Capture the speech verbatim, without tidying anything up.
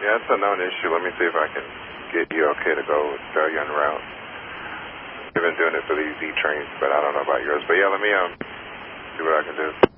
Yeah, it's a known issue. Let me see if I can get you okay to go sell you en route. We've been doing it for these E trains, but I don't know about yours. But yeah, let me um see what I can do.